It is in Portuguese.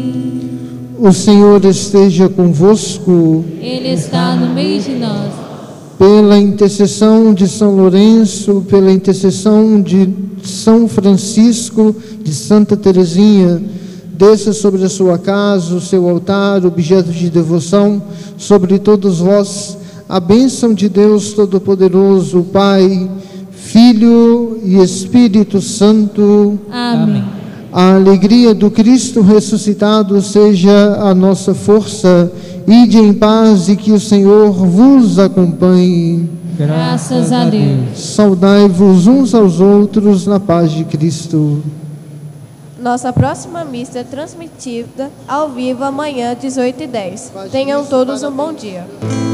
O Senhor esteja convosco. Ele está no meio de nós. Pela intercessão de São Lourenço, pela intercessão de São Francisco, de Santa Teresinha, desça sobre a sua casa, o seu altar, objeto de devoção, sobre todos vós, a bênção de Deus Todo-Poderoso, Pai, Filho e Espírito Santo. Amém. A alegria do Cristo ressuscitado seja a nossa força. Ide em paz e que o Senhor vos acompanhe. Graças a Deus. Saudai-vos uns aos outros na paz de Cristo. Nossa próxima missa é transmitida ao vivo amanhã, 18h10. Tenham todos um bom dia.